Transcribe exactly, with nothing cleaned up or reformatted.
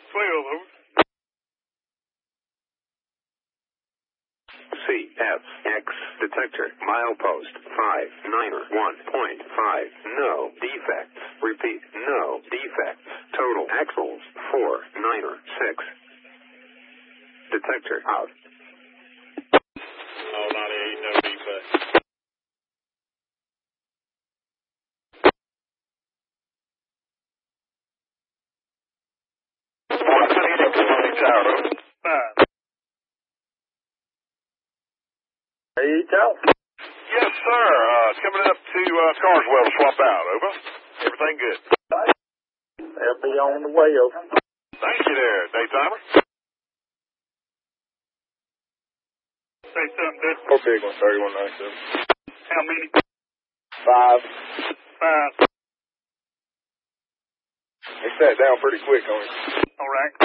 twelve, over. C F X detector milepost five niner one point five. No defects. Repeat, no defects. Total axles four niner six. Detector out. Oh, ninety-eight, no defects. one twenty-eight, County Tower, over. Five. Hey, Tal. Yes, sir. Uh, coming up to uh, Carswell to swap out, over. Everything good? They'll be on the way, over. Thank you there, daytimer. Say something, dude. Four big one, thirty-one ninety-seven. How many? Five. Five. They sat down pretty quick on it. All right.